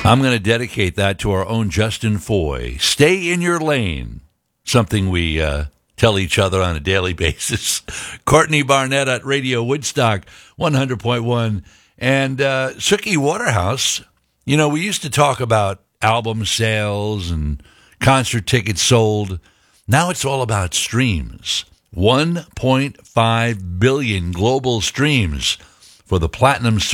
I'm going to dedicate that to our own Justin Foy. Stay in your lane. Something we tell each other on a daily basis. Courtney Barnett at Radio Woodstock 100.1. And Suki Waterhouse, you know, we used to talk about album sales and concert tickets sold. Now it's all about streams. 1.5 billion global streams for the Platinum